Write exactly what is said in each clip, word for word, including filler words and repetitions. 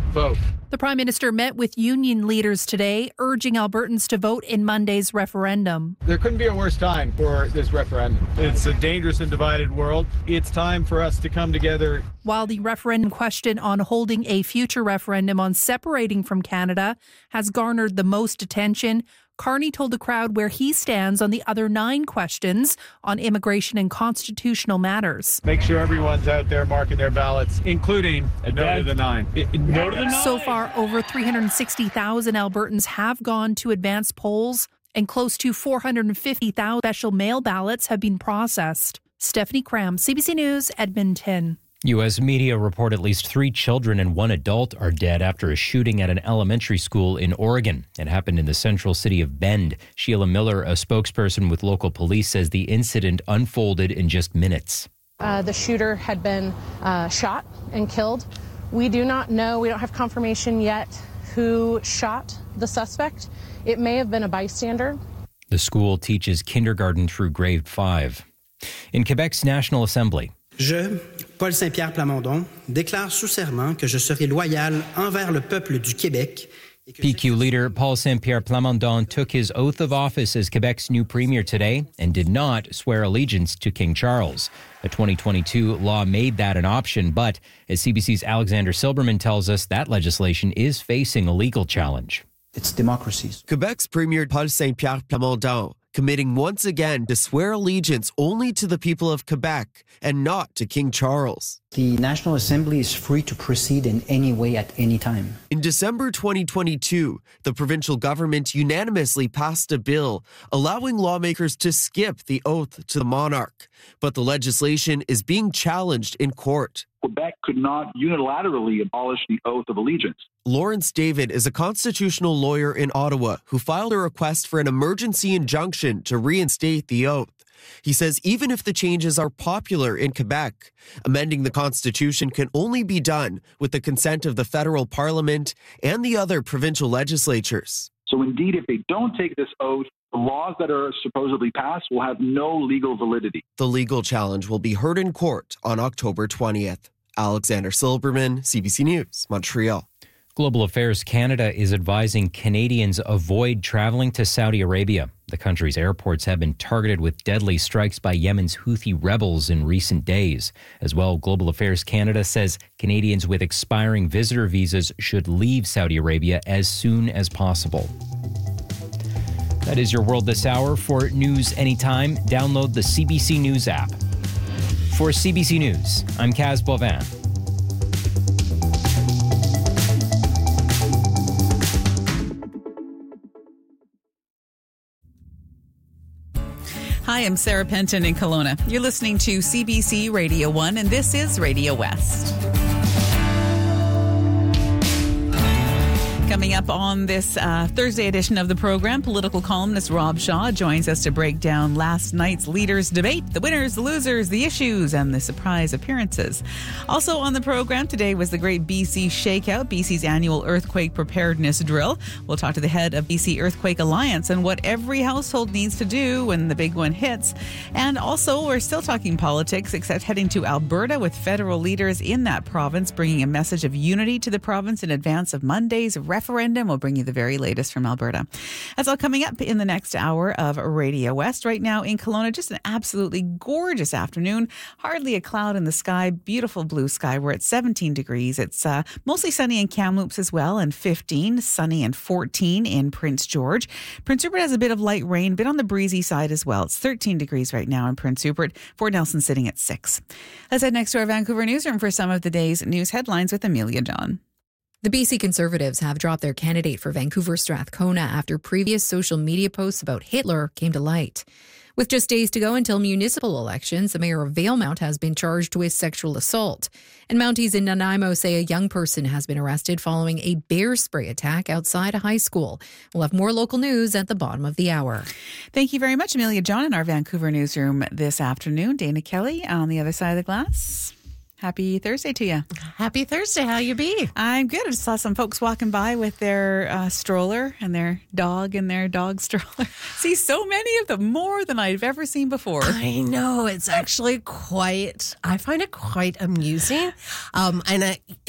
vote. The Prime Minister met with union leaders today, urging Albertans to vote in Monday's referendum. There couldn't be a worse time for this referendum. It's a dangerous and divided world. It's time for us to come together. While the referendum question on holding a future referendum on separating from Canada has garnered the most attention, Carney told the crowd where he stands on the other nine questions on immigration and constitutional matters. Make sure everyone's out there marking their ballots, including a no to the nine. No to the nine. So far, over three hundred sixty thousand Albertans have gone to advanced polls, and close to four hundred fifty thousand special mail ballots have been processed. Stephanie Cram, C B C News, Edmonton. U S media report at least three children and one adult are dead after a shooting at an elementary school in Oregon. It happened in the central city of Bend. Sheila Miller, a spokesperson with local police, says the incident unfolded in just minutes. Uh, the shooter had been uh, shot and killed. We do not know, we don't have confirmation yet who shot the suspect. It may have been a bystander. The school teaches kindergarten through grade five. In Quebec's National Assembly, Je, Paul Saint-Pierre Plamondon, déclare sous serment que je serai loyal envers le peuple du Québec. P Q leader Paul Saint-Pierre Plamondon took his oath of office as Quebec's new premier today and did not swear allegiance to King Charles. A twenty twenty-two law made that an option, but as C B C's Alexander Silberman tells us, that legislation is facing a legal challenge. It's democracies. Quebec's Premier Paul Saint-Pierre Plamondon committing once again to swear allegiance only to the people of Quebec and not to King Charles. The National Assembly is free to proceed in any way at any time. In December twenty twenty-two, the provincial government unanimously passed a bill allowing lawmakers to skip the oath to the monarch. But the legislation is being challenged in court. Quebec could not unilaterally abolish the oath of allegiance. Lawrence David is a constitutional lawyer in Ottawa who filed a request for an emergency injunction to reinstate the oath. He says even if the changes are popular in Quebec, amending the Constitution can only be done with the consent of the federal parliament and the other provincial legislatures. So indeed, if they don't take this oath, the laws that are supposedly passed will have no legal validity. The legal challenge will be heard in court on October twentieth. Alexander Silberman, C B C News, Montreal. Global Affairs Canada is advising Canadians avoid traveling to Saudi Arabia. The country's airports have been targeted with deadly strikes by Yemen's Houthi rebels in recent days. As well, Global Affairs Canada says Canadians with expiring visitor visas should leave Saudi Arabia as soon as possible. That is your world this hour. For news anytime, download the C B C News app. For C B C News, I'm Kaz Bovin. Hi, I'm Sarah Penton in Kelowna. You're listening to C B C Radio one, and this is Radio West. Coming up on this uh, Thursday edition of the program, political columnist Rob Shaw joins us to break down last night's leaders' debate, the winners, the losers, the issues, and the surprise appearances. Also on the program today was the Great B C Shakeout, B C's annual earthquake preparedness drill. We'll talk to the head of B C Earthquake Alliance and what every household needs to do when the big one hits. And also, we're still talking politics, except heading to Alberta with federal leaders in that province, bringing a message of unity to the province in advance of Monday's referendum. We'll bring you the very latest from Alberta. That's all coming up in the next hour of Radio West. Right now in Kelowna, just an absolutely gorgeous afternoon. Hardly a cloud in the sky. Beautiful blue sky. We're at seventeen degrees. It's uh, mostly sunny in Kamloops as well, and fifteen. Sunny and fourteen in Prince George. Prince Rupert has a bit of light rain, bit on the breezy side as well. It's thirteen degrees right now in Prince Rupert. Fort Nelson sitting at six. Let's head next to our Vancouver newsroom for some of the day's news headlines with Amelia John. The B C Conservatives have dropped their candidate for Vancouver Strathcona after previous social media posts about Hitler came to light. With just days to go until municipal elections, the mayor of Valemount has been charged with sexual assault. And Mounties in Nanaimo say a young person has been arrested following a bear spray attack outside a high school. We'll have more local news at the bottom of the hour. Thank you very much, Amelia John, in our Vancouver newsroom this afternoon. Dana Kelly on the other side of the glass. Happy Thursday to you. Happy Thursday. How you be? I'm good. I just saw some folks walking by with their uh, stroller and their dog and their dog stroller. See so many of them, more than I've ever seen before. I know. It's actually quite, I find it quite amusing. Um, and I, it's,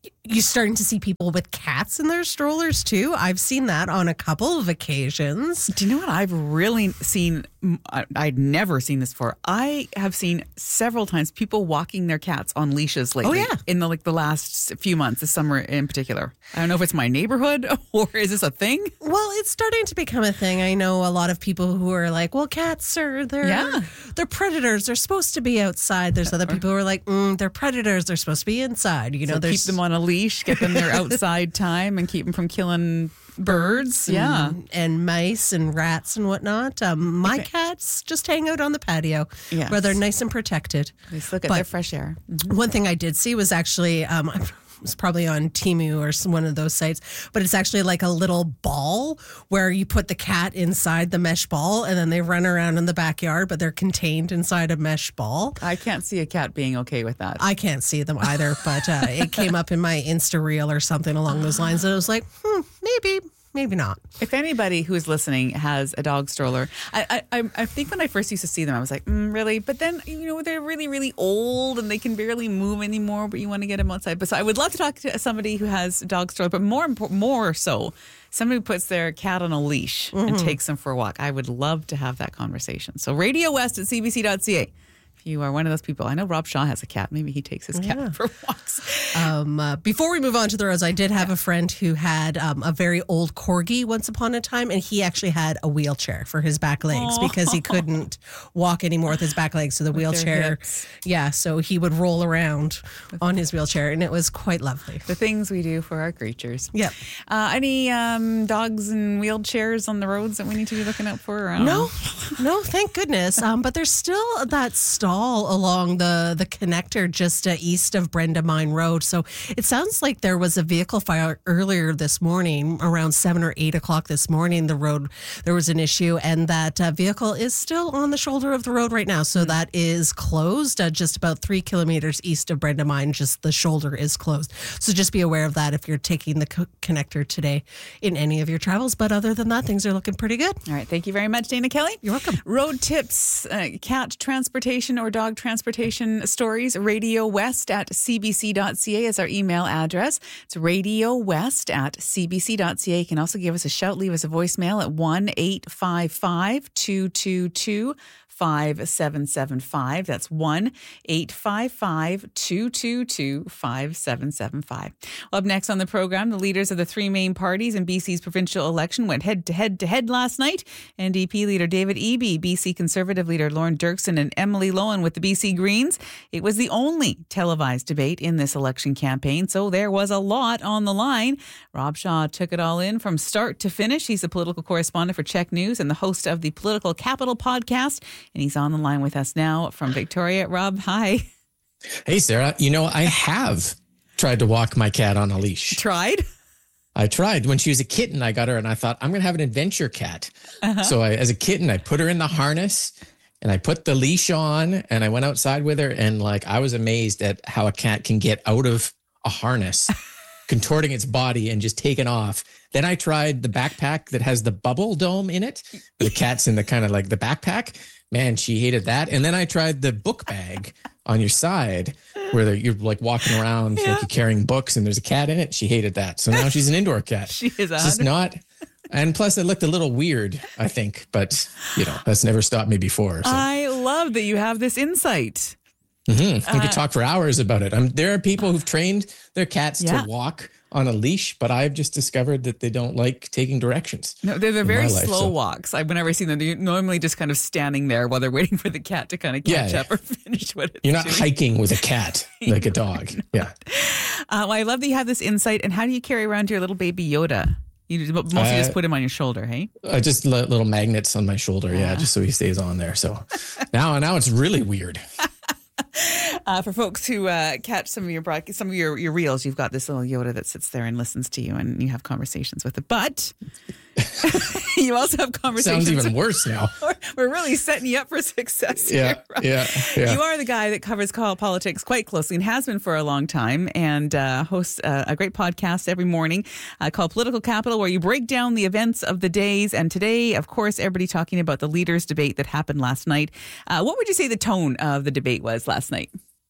you're starting to see people with cats in their strollers too. I've seen that on a couple of occasions. Do you know what I've really seen? I, I'd never seen this before. I have seen several times people walking their cats on leashes lately. Oh, yeah. In the like the last few months, this summer in particular. I don't know if it's my neighborhood or is this a thing? Well, it's starting to become a thing. I know a lot of people who are like, well, cats are they're Yeah. they're predators. They're supposed to be outside. There's other people who are like, mm, they're predators. They're supposed to be inside. You know, So there's keep them on a leash, get them their outside time, and keep them from killing birds. Yeah. and, and mice and rats and whatnot. Um, my cats just hang out on the patio Yes. where they're nice and protected. They still get But their fresh air. Mhm. One thing I did see was actually, um, it was probably on Temu or some- one of those sites, but it's actually like a little ball where you put the cat inside the mesh ball and then they run around in the backyard, but they're contained inside a mesh ball. I can't see a cat being okay with that. I can't see them either, but uh, it came up in my Insta reel or something along those lines. And I was like, hmm, maybe. Maybe not. If anybody who's listening has a dog stroller, I I, I think when I first used to see them, I was like, mm, really? But then, you know, they're really, really old and they can barely move anymore, but you want to get them outside. But so I would love to talk to somebody who has a dog stroller, but more impor- more so, somebody who puts their cat on a leash Mm-hmm. and takes them for a walk. I would love to have that conversation. So Radio West at C B C dot C A. If you are one of those people, I know Rob Shaw has a cat. Maybe he takes his cat Yeah. for walks. Um, uh, before we move on to the roads, I did have a friend who had um, a very old corgi once upon a time, and he actually had a wheelchair for his back legs Oh. because he couldn't walk anymore with his back legs. So the With their wheelchair, hips. yeah, so he would roll around on his wheelchair, and it was quite lovely. The things we do for our creatures. Yep. Uh, any um, dogs and wheelchairs on the roads that we need to be looking out for? I don't No, know. no, thank goodness. Um, but there's still that stall along the, the connector just uh, east of Brenda Mine Road. So it sounds like there was a vehicle fire earlier this morning, around seven or eight o'clock this morning. The road, there was an issue, and that uh, vehicle is still on the shoulder of the road right now. So that is closed, uh, just about three kilometers east of Brenda Mine. Just the shoulder is closed. So just be aware of that if you're taking the co- connector today in any of your travels. But other than that, things are looking pretty good. All right. Thank you very much, Dana Kelly. You're welcome. Road tips, uh, cat transportation or dog transportation stories, Radio West at C B C dot C A is our email address. It's Radio West at C B C dot C A. You can also give us a shout, leave us a voicemail at one eight five five, two two two, five seven seven five. That's one eight five five, two two two, five seven seven five. Well, up next on the program, the leaders of the three main parties in B C's provincial election went head to head to head last night. N D P leader David Eby, B C Conservative leader Lauren Dirksen, and Emily Lohan with the B C Greens. It was the only televised debate in this election campaign, so there was a lot on the line. Rob Shaw took it all in from start to finish. He's a political correspondent for Check News and the host of the Political Capital podcast. And he's on the line with us now from Victoria. Rob, hi. Hey, Sarah. You know, I have tried to walk my cat on a leash. Tried? I tried. When she was a kitten, I got her and I thought, I'm going to have an adventure cat. Uh-huh. So I, as a kitten, I put her in the harness and I put the leash on and I went outside with her. And like, I was amazed at how a cat can get out of a harness, contorting its body and just taking off. Then I tried the backpack that has the bubble dome in it. The cat's in the kind of like the backpack. Man, she hated that. And then I tried the book bag on your side where you're like walking around Yeah. like you're carrying books and there's a cat in it. She hated that. So now she's an indoor cat. She is It's just a not. And plus it looked a little weird, I think. But, you know, that's never stopped me before. So. I love that you have this insight. Mm-hmm. We Uh, could talk for hours about it. Um, there are people who've trained their cats Yeah. to walk on a leash, but I've just discovered that they don't like taking directions. No, they're, they're in very my life, slow so. walks. I've never seen them. They're normally just kind of standing there while they're waiting for the cat to kind of catch Yeah, up or finish what it's You're not doing. hiking with a cat like a dog. Yeah. Uh, well, I love that you have this insight. And how do you carry around your little baby Yoda? You just- mostly Uh, just put him on your shoulder, hey? Uh, just li- little magnets on my shoulder. Yeah. Just so he stays on there. So now, now it's really weird. Uh, for folks who uh, catch some of your broad- some of your, your reels, you've got this little Yoda that sits there and listens to you, and you have conversations with it. But you also have conversations. Sounds even worse now. We're really setting you up for success Yeah, here. yeah, yeah. You are the guy that covers call politics quite closely and has been for a long time, and uh, hosts uh, a great podcast every morning uh, called Political Capital, where you break down the events of the days. And today, of course, everybody talking about the leaders' debate that happened last night. Uh, what would you say the tone of the debate was last night?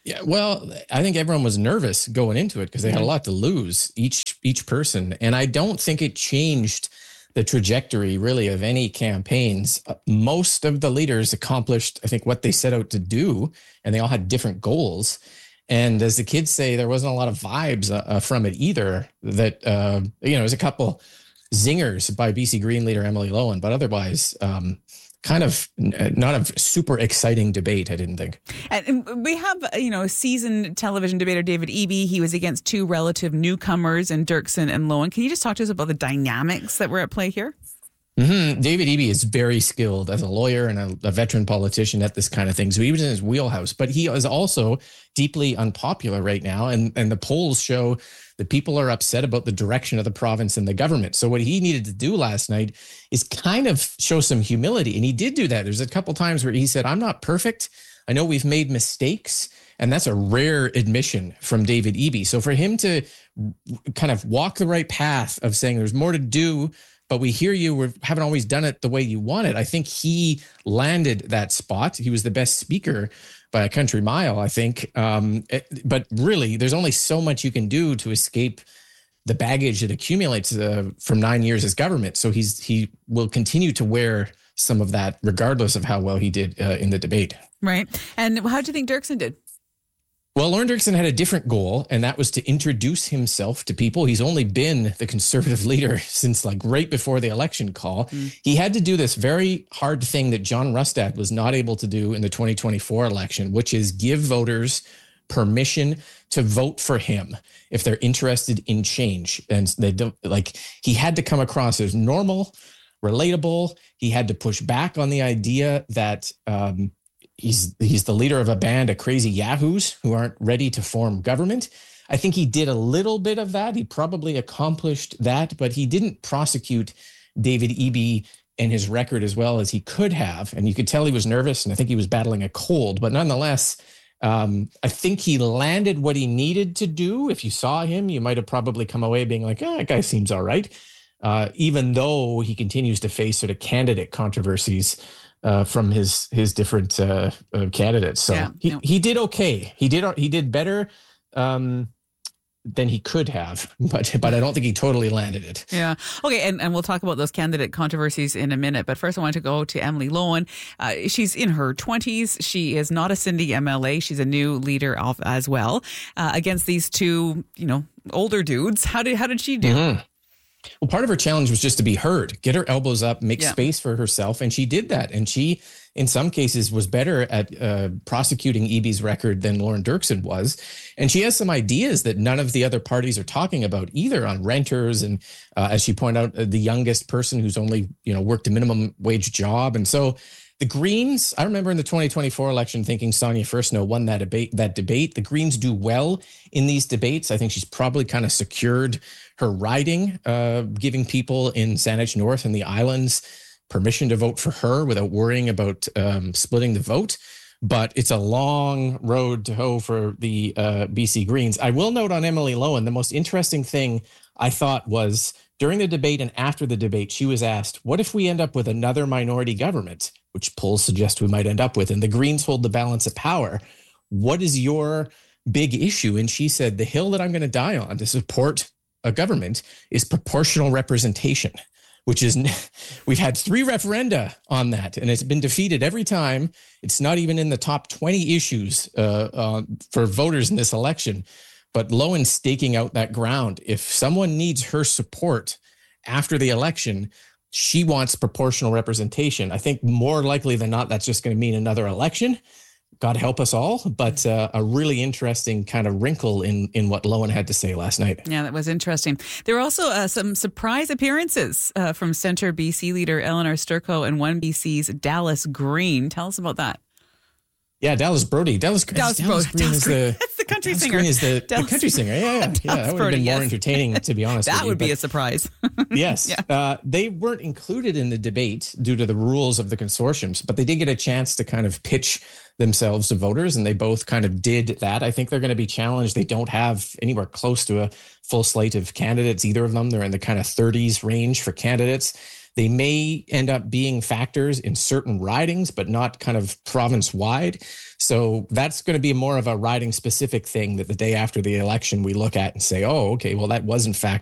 Yeah, well, I think everyone was nervous going into it because they had a lot to lose, each each person. And I don't think it changed the trajectory really of any campaigns. Uh, most of the leaders accomplished, I think, what they set out to do, and they all had different goals. And as the kids say, there wasn't a lot of vibes uh, from it either. That, uh, you know, there's a couple zingers by B C Green leader Emily Lowen, but otherwise, um, kind of not a super exciting debate, I didn't think. And we have, you know, a seasoned television debater, David Eby. He was against two relative newcomers in Dirksen and Lowen. Can you just talk to us about the dynamics that were at play here? Mm-hmm. David Eby is very skilled as a lawyer and a, a veteran politician at this kind of thing. So he was in his wheelhouse, but he is also deeply unpopular right now. And, and the polls show that people are upset about the direction of the province and the government. So what he needed to do last night is kind of show some humility. And he did do that. There's a couple times where he said, I'm not perfect. I know we've made mistakes. And that's a rare admission from David Eby. So for him to kind of walk the right path of saying there's more to do, but we hear you, we haven't always done it the way you want it. I think he landed that spot. He was the best speaker by a country mile, I think. Um, it, but really, there's only so much you can do to escape the baggage that accumulates uh, from nine years as government. So he's he will continue to wear some of that, regardless of how well he did uh, in the debate. Right. And how do you think Dirksen did? Well, Lorne Dirksen had a different goal, and that was to introduce himself to people. He's only been the Conservative leader since like right before the election call. Mm. He had to do this very hard thing that John Rustad was not able to do in the twenty twenty-four election, which is give voters permission to vote for him if they're interested in change. And they don't like, he had to come across as normal, relatable. He had to push back on the idea that, um, He's he's the leader of a band of crazy yahoos who aren't ready to form government. I think he did a little bit of that. He probably accomplished that, but he didn't prosecute David Eby and his record as well as he could have. And you could tell he was nervous, and I think he was battling a cold. But nonetheless, um, I think he landed what he needed to do. If you saw him, you might have probably come away being like, oh, that guy seems all right, uh, even though he continues to face sort of candidate controversies Uh, from his his different uh, uh, candidates. So yeah, he, no. he did okay. He did he did better um, than he could have, but but I don't think he totally landed it. Yeah. Okay, and, and we'll talk about those candidate controversies in a minute. But first I want to go to Emily Lowen. Uh, she's in her twenties. She is not a Cindy M L A. She's a new leader of, as well uh, against these two, you know, older dudes. How did how did she do? Mm-hmm. Well, part of her challenge was just to be heard, get her elbows up, make yeah. space for herself. And she did that. And she, in some cases, was better at uh, prosecuting Eby's record than Lorne Dirksen was. And she has some ideas that none of the other parties are talking about either on renters. And uh, as she pointed out, uh, the youngest person who's only, you know, worked a minimum wage job. And so the Greens, I remember in the twenty twenty-four election thinking Sonia Furstenau won that debate. That debate. The Greens do well in these debates. I think she's probably kind of secured her riding, uh, giving people in Saanich North and the islands permission to vote for her without worrying about um, splitting the vote. But it's a long road to hoe for the uh, B C Greens. I will note on Emily Lowen, the most interesting thing I thought was during the debate and after the debate, she was asked, what if we end up with another minority government, which polls suggest we might end up with, and the Greens hold the balance of power? What is your big issue? And she said, the hill that I'm going to die on to support a government is proportional representation, which is, we've had three referenda on that, and it's been defeated every time. It's not even in the top twenty issues uh, uh, for voters in this election. But Lowen's staking out that ground. If someone needs her support after the election, she wants proportional representation. I think more likely than not, that's just going to mean another election. God help us all, but uh, a really interesting kind of wrinkle in, in what Lowen had to say last night. Yeah, that was interesting. There were also uh, some surprise appearances uh, from Centre B C leader Eleanor Sturko and one B C's Dallas Green. Tell us about that. Yeah, Dallas Brody. Dallas, Dallas, Dallas Brody. Green Dallas is Green. the, That's the country Dallas singer. Green is the, Dallas, the country singer. Yeah, yeah. yeah that would have Brody, been more yes. entertaining, to be honest that with you. would be but, a surprise. yes. Yeah. Uh, they weren't included in the debate due to the rules of the consortiums, but they did get a chance to kind of pitch themselves to voters, and they both kind of did that. I think they're going to be challenged. They don't have anywhere close to a full slate of candidates, either of them. They're in the kind of thirties range for candidates. They may end up being factors in certain ridings, but not kind of province-wide. So that's going to be more of a riding-specific thing that the day after the election we look at and say, oh, okay, well, that was in fact